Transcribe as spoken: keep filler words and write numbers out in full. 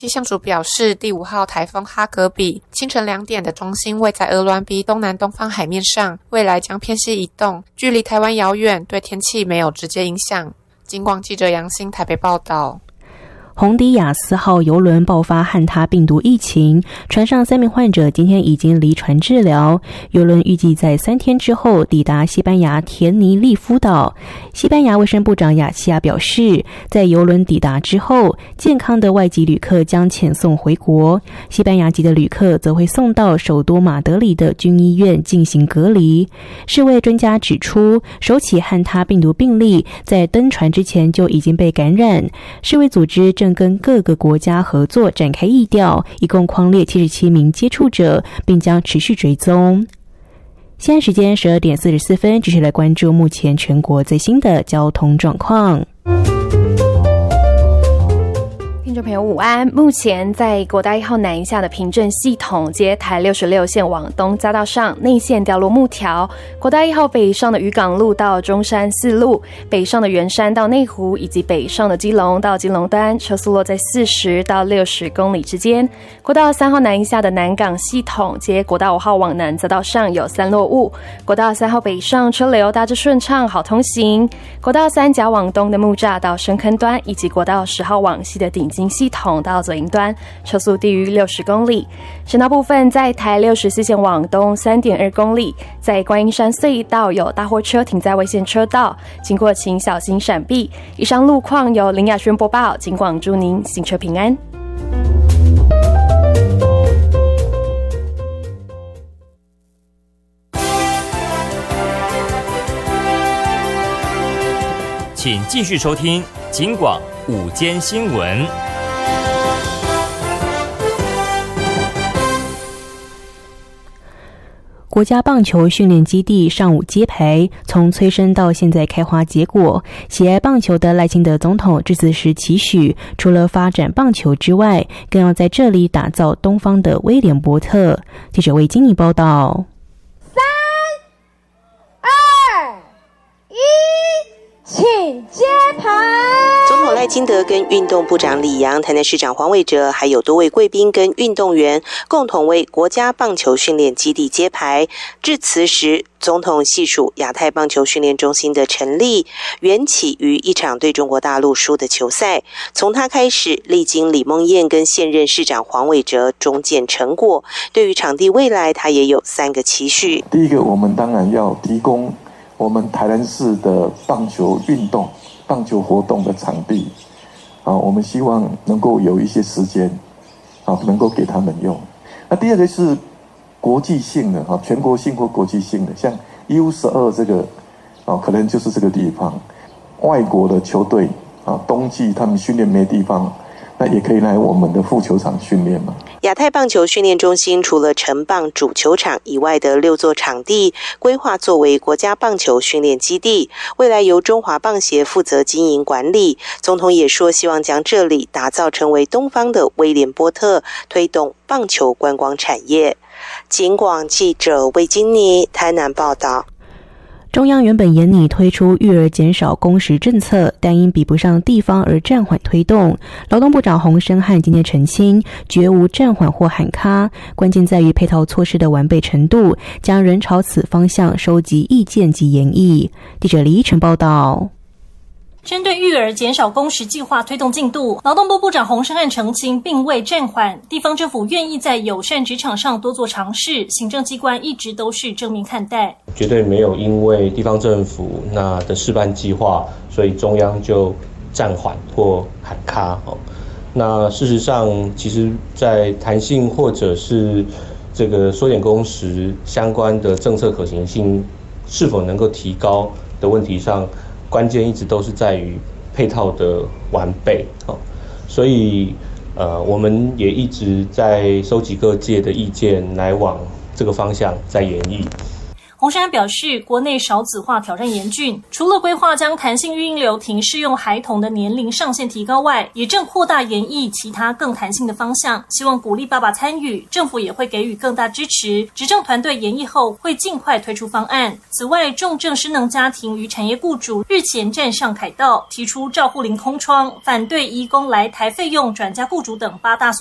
气象署表示，第五号台风哈格比清晨两点的中心位在鹅銮鼻东南东方海面上，未来将偏西移动，距离台湾遥远，对天气没有直接影响。警广记者杨欣台北报道。 红迪亚斯号邮轮爆发汉他病毒疫情，船上三名患者今天已经离船治疗。邮轮预计在三天之后抵达西班牙田尼利夫岛。西班牙卫生部长雅西亚表示，在邮轮抵达之后，健康的外籍旅客将遣送回国，西班牙籍的旅客则会送到首都马德里的军医院进行隔离。世卫专家指出，首起汉他病毒病例在登船之前就已经被感染。世卫组织正跟各个国家合作展开疫调，一共匡列七十七名接触者，并将持续追踪。现在时间十二点四十四分，继续来关注目前全国最新的交通状况。 听众朋友午安，目前在国道一号南下的平镇系统接台六十六线往东匝道上，内线掉落木条；国道一号北上的渔港路到中山四路，北上的圆山到内湖，以及北上的基隆到基隆端，车速落在四十到六十公里之间。国道三号南下的南港系统接国道五号往南匝道上有三落雾，国道三号北上车流大致顺畅，好通行。国道三甲往东的木栅到深坑端，以及国道十号往西的顶金系统到左营端，车速低于六十公里。省道部分，在台六十四线往东 三点二公里，在观音山隧道有大货车停在危险车道，经过请小心闪避。以上路况由林雅轩播报，警广祝您行车平安。 请继续收听警广午间新闻。 国家棒球训练基地上午揭牌，从催生到现在开花结果。喜爱棒球的赖清德总统致辞时期许，除了发展棒球之外，更要在这里打造东方的威廉波特。记者魏金妮报道。 三、二、一，请揭牌。 总统赖清德跟运动部长李扬、台南市长黄伟哲，还有多位贵宾跟运动员共同为国家棒球训练基地揭牌。致辞时，总统细数亚太棒球训练中心的成立，缘起于一场对中国大陆输的球赛。从他开始，历经李梦燕跟现任市长黄伟哲中见成果。对于场地未来，他也有三个期许。 第一个，我们当然要提供我们台南市的棒球运动、棒球活动的场地，啊，我们希望能够有一些时间，啊，能够给他们用。那第二个是国际性的，啊，全国性或国际性的，像 U 十二 这个，啊，可能就是这个地方。外国的球队，啊，冬季他们训练没地方，那也可以来我们的副球场训练嘛。 亚太棒球训练中心除了成棒主球场以外的六座场地，规划作为国家棒球训练基地，未来由中华棒协负责经营管理。总统也说，希望将这里打造成为东方的威廉波特，推动棒球观光产业。警广记者魏金妮台南报道。 中央原本研拟推出育儿减少工时政策，但因比不上地方而暂缓推动。劳动部长洪申翰今天澄清，绝无暂缓或喊卡，关键在于配套措施的完备程度，将仍朝此方向收集意见及研议。记者李依晨报道。 针对育儿减少工时计划推动进度，劳动部部长洪申翰澄清，并未暂缓，地方政府愿意在友善职场上多做尝试，行政机关一直都是正面看待， 绝对没有因为地方政府那的示范计划，所以中央就暂缓或喊卡。那事实上，其实在弹性或者是这个缩减工时相关的政策可行性是否能够提高的问题上，关键一直都是在于配套的完备，所以呃，我们也一直在收集各界的意见，来往这个方向在研议。 洪胜汉表示，国内少子化挑战严峻，除了规划将弹性育婴留停适用孩童的年龄上限提高外，也正扩大研议其他更弹性的方向，希望鼓励爸爸参与，政府也会给予更大支持。执政团队研议后会尽快推出方案。此外，重症失能家庭与产业雇主日前站上凯道，提出照护零空窗、反对移工来台费用转嫁雇主等八大诉